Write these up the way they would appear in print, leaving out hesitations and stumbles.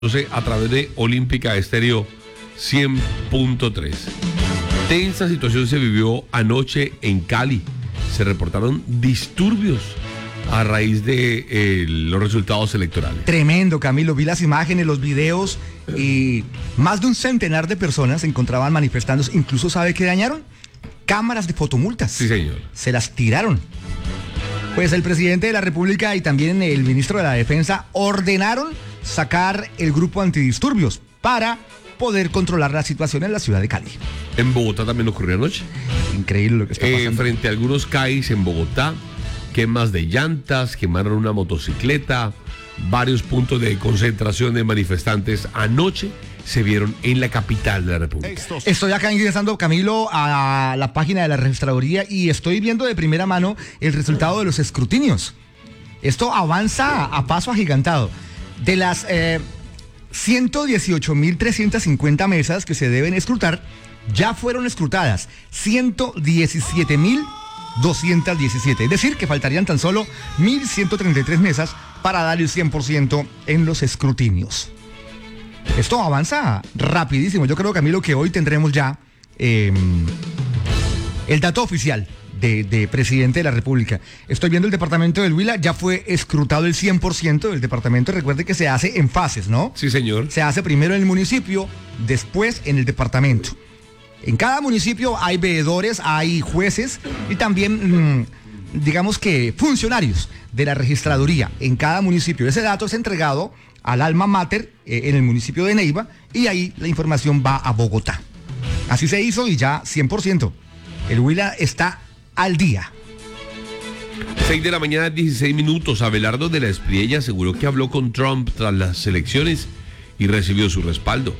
a través de Olímpica Estéreo 100.3. Tensa situación se vivió anoche en Cali. Se reportaron disturbios a raíz de los resultados electorales. Tremendo, Camilo. Vi las imágenes, los videos y más de un centenar de personas se encontraban manifestándose. Incluso, ¿sabe qué dañaron? Cámaras de fotomultas. Sí, señor. Se las tiraron. Pues el presidente de la República y también el ministro de la Defensa ordenaron sacar el grupo antidisturbios para poder controlar la situación en la ciudad de Cali. En Bogotá también ocurrió anoche. Increíble lo que está pasando. Frente a algunos CAIs en Bogotá, quemas de llantas, quemaron una motocicleta, varios puntos de concentración de manifestantes anoche se vieron en la capital de la República. Estoy acá ingresando, Camilo, a la página de la registraduría y estoy viendo de primera mano el resultado de los escrutinios. Esto avanza a paso agigantado. De las 118.350 mesas que se deben escrutar, ya fueron escrutadas 117.217. Es decir, que faltarían tan solo 1.133 mesas para dar el 100% en los escrutinios. Esto avanza rapidísimo. Yo creo, Camilo, que hoy tendremos ya el dato oficial de presidente de la República. Estoy viendo el departamento del Huila, ya fue escrutado el 100% del departamento. Recuerde que se hace en fases, ¿no? Sí, señor. Se hace primero en el municipio, después en el departamento. En cada municipio hay veedores, hay jueces y también, digamos que funcionarios de la registraduría en cada municipio. Ese dato es entregado al alma mater en el municipio de Neiva y ahí la información va a Bogotá. Así se hizo y ya 100%. El Huila está al día. 6 de la mañana, 16 minutos. Abelardo de la Espriella aseguró que habló con Trump tras las elecciones y recibió su respaldo.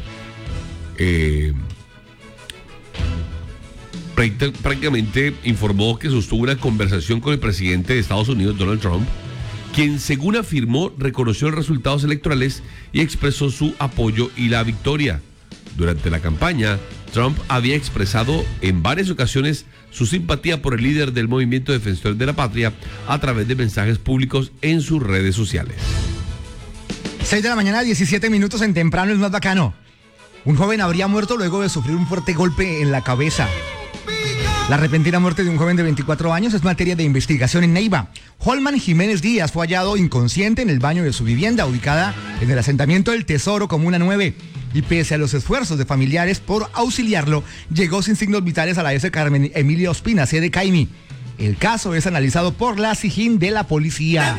Prácticamente informó que sostuvo una conversación con el presidente de Estados Unidos, Donald Trump, quien, según afirmó, reconoció los resultados electorales y expresó su apoyo y la victoria. Durante la campaña, Trump había expresado en varias ocasiones su simpatía por el líder del movimiento defensor de la patria a través de mensajes públicos en sus redes sociales. 6 de la mañana, 17 minutos. En temprano es más bacano. Un joven habría muerto luego de sufrir un fuerte golpe en la cabeza. La repentina muerte de un joven de 24 años es materia de investigación en Neiva. Holman Jiménez Díaz fue hallado inconsciente en el baño de su vivienda, ubicada en el asentamiento del Tesoro, Comuna 9. Y pese a los esfuerzos de familiares por auxiliarlo, llegó sin signos vitales a la S. Carmen Emilia Ospina, sede CAIMI. El caso es analizado por la SIJIN de la policía.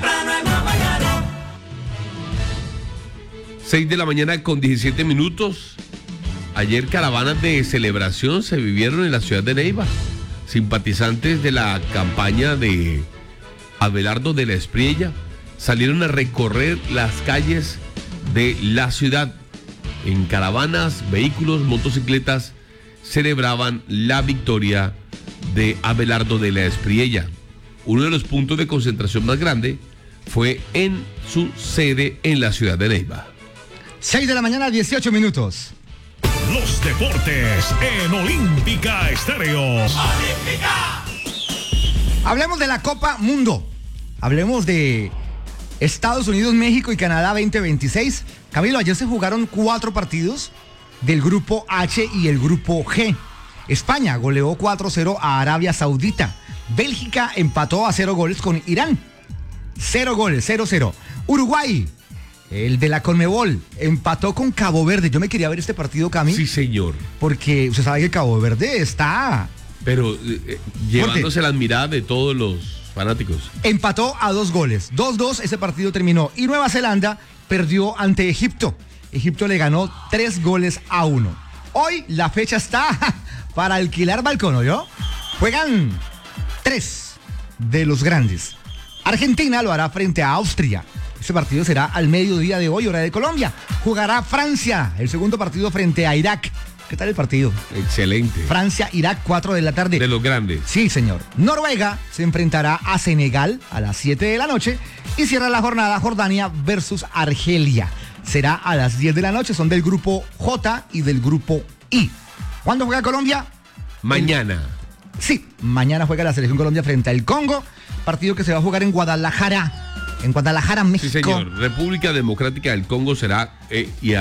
6 de la mañana con 17 minutos. Ayer caravanas de celebración se vivieron en la ciudad de Neiva. Simpatizantes de la campaña de Abelardo de la Espriella salieron a recorrer las calles de la ciudad. En caravanas, vehículos, motocicletas celebraban la victoria de Abelardo de la Espriella. Uno de los puntos de concentración más grande fue en su sede en la ciudad de Neiva. 6 de la mañana, 18 minutos. Los deportes en Olímpica Estéreo. ¡Olímpica! Hablemos de la Copa Mundo. Hablemos de Estados Unidos, México y Canadá 2026. Camilo, ayer se jugaron 4 partidos del grupo H y el grupo G. España goleó 4-0 a Arabia Saudita. Bélgica empató a 0 goles con Irán. 0 goles, 0-0. Uruguay, el de la Conmebol, empató con Cabo Verde. Yo me quería ver este partido, Cami. Sí, señor. Porque usted sabe que Cabo Verde está... Pero llevándose las miradas de todos los fanáticos. Empató a 2 goles. 2-2 ese partido terminó. Y Nueva Zelanda perdió ante Egipto. Egipto le ganó 3-1. Hoy la fecha está para alquilar balcón, ¿oyó? Juegan 3 de los grandes. Argentina lo hará frente a Austria. Este partido será al mediodía de hoy, hora de Colombia. Jugará Francia, el segundo partido frente a Irak. ¿Qué tal el partido? Excelente. Francia-Irak, 4 de la tarde. De los grandes. Sí, señor. Noruega se enfrentará a Senegal a las 7 de la noche y cierra la jornada Jordania versus Argelia. Será a las 10 de la noche, son del grupo J y del grupo I. ¿Cuándo juega Colombia? Mañana. Sí, mañana juega la Selección Colombia frente al Congo, partido que se va a jugar en Guadalajara. En Guadalajara, México. Sí, señor. República Democrática del Congo será y